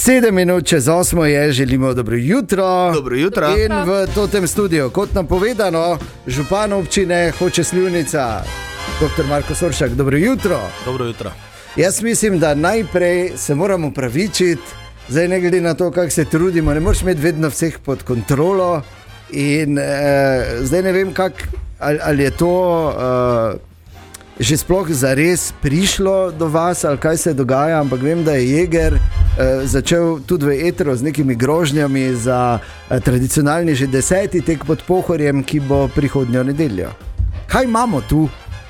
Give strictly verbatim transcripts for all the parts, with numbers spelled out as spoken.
Sedem minut čez osmo je, želimo dobro jutro. Dobro jutro. In v tem studiu, kot nam povedano, župan občine Hoče Slivnica, doktor Marko Soršak, dobro jutro. Dobro jutro. Jaz mislim, da najprej se moramo pravičiti, zdaj ne glede na to, kako se trudimo, ne moreš imeti vedno vseh pod kontrolo. In eh, zdaj ne vem, kak, ali, ali je to eh, že sploh zares prišlo do vas, ali kaj se dogaja, ampak vem, da je Jeger eh, začel tudi v etru z nekimi grožnjami za eh, tradicionalni že deseti tek pod Pohorjem, ki bo prihodnjo nedeljo. Kaj imamo tu?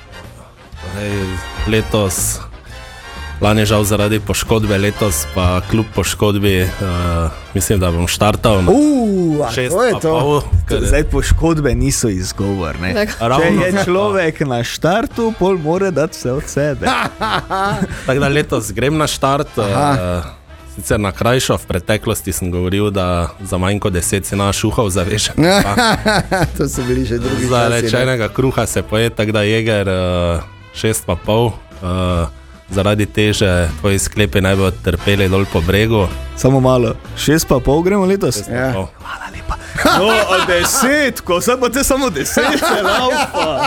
Hey, letos, lani žal zaradi poškodbe, letos pa kljub poškodbi, uh, mislim, da bom štartal na uh, šest to je pa to. pol. Ker... Zdaj poškodbe niso izgovor. Ne? Če je človek na štartu, pol mora dati vse od sebe. Tako da letos grem na štart. Uh, sicer na krajšo, v preteklosti sem govoril, da za manj kot deset si naš šuhov zavešen. To so bili že drugi časi. Za rečenega kruha se poje, tako da Jeger uh, šest pa pol. Uh, Zaradi teže tvoji sklepi naj bi trpeli dol po bregu. Samo malo, šest pa pol gremo letos? Ja. Hvala lepa. No, deset, ko se pa te samo deset, se laupa.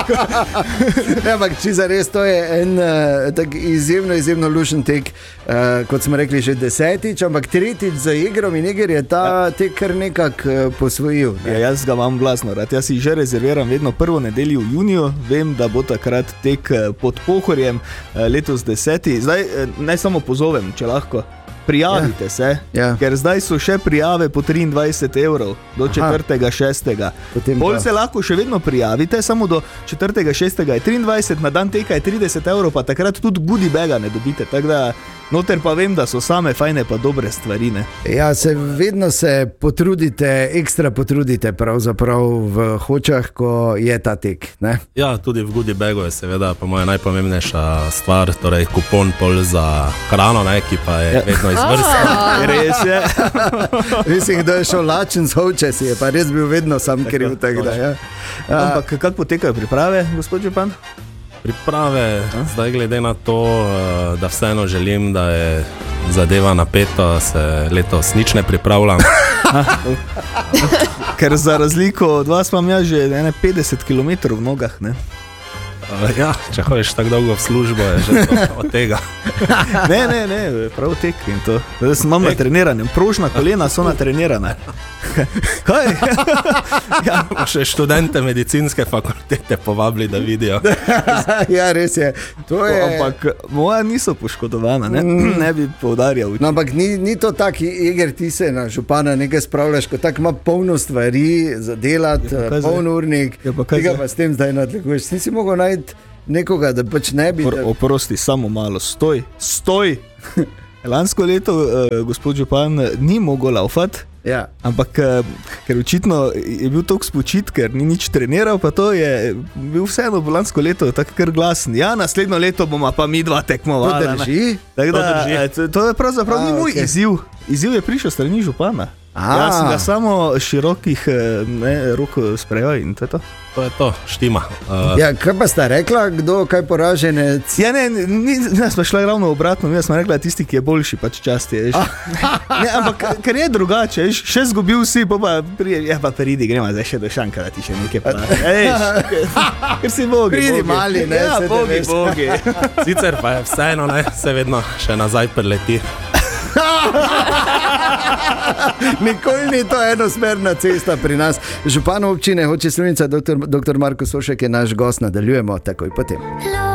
Ja, ampak če zares, to je en uh, tak izjemno, izjemno lušen tek, uh, kot smo rekli že desetič, ampak tretjič za Jegrom in Jeger je ta ja. tek kar nekak uh, posvojil. Ne? Ja, jaz ga imam glasno rad, jaz si že rezerviram vedno prvo nedeljo v juniju, vem, da bo takrat tek pod Pohorjem, uh, letos deseti. Zdaj uh, naj samo pozovem, če lahko. Prijavite ja. se, ja. ker zdaj so še prijave po triindvajset evrov do četrtega šestega. Bolj se lahko še vedno prijavite, samo do četrtega šestega je triindvajset, na dan teka je trideset evrov, pa takrat tudi goodie baga ne dobite. Tako da noter pa vem, da so same fajne pa dobre stvari. Ne? Ja, se vedno se potrudite, ekstra potrudite pravzaprav v Hočah, ko je ta tek. Ne? Ja, tudi v goodie bagu je seveda pa moja najpomembnejša stvar, torej kupon pol za hrano, ne, ki pa je ja. vedno izvrsten. Res je. Mislim, da je šel lačen z Hoče, si je pa res bil vedno sam kriv. Tak, da, ja. Ampak kako potekajo priprave, gospod župan? Priprave, A? zdaj glede na to, da vseeno želim, da je zadeva napeta, se letos nič ne pripravljam. Ker za razliko od vas imam ja že petdeset kilometrov v nogah, ne? Ja, če hodiš tako dolgo v službo, je že to, od tega. Ne, ne, ne, prav tek in to. Zdaj sem mam na treniranju, prožna kolena so na trenirane. Kaj? Ja, še študente medicinske fakultete povabili, da vidijo. Ja, res je. To je... Ampak moja niso poškodovana, ne, ne bi poudarjal. No, ampak ni, ni to tak, Jeger, ti se na župana nekaj spravljaš, ko tako ima polno stvari za delati, ja, poln urnik, ja, tega pa s tem zdaj nadleguješ. Nisi mogel najti nekoga, da pač ne bi... Da... Oprosti, samo malo, stoj, stoj! Lansko leto uh, gospod župan ni mogel laufati, ja. ampak uh, ker očitno je bil toliko spočit, ker ni nič treniral, pa to je bil vseeno lansko leto tako kar glasen. Ja, naslednjo leto bomo pa mi dva tekmovala. To drži? Tak da, to, drži. To, to je pravzaprav ni moj okay. izziv. Izziv je prišel strani župana. Jaz sem ga samo širokih ne, rok sprejel in to je to. To je to, štima. Uh... Ja, kaj pa sta rekla, kdo kaj poraženec? Ja, ne, ne, smo šla ravno obratno, mi smo rekla tisti, ki je boljši, pač časti, ješ. Ne, ampak ker je drugače, ješ, še zgubil si, pa pa pridi, ja pa pridi, gremo zdaj še do šanka, da ti še nekaj pravi. Ejš, ker si bogi, pridi bogi. Mali, ne, ja, bogi, bogi. Sicer pa je vseeno, ne, se vedno še nazaj preleti. Nikoli ni to enosmerna cesta pri nas. Župan občine Hoče Slivnica, doktor, doktor Marko Soršak je naš gost, nadaljujemo takoj potem.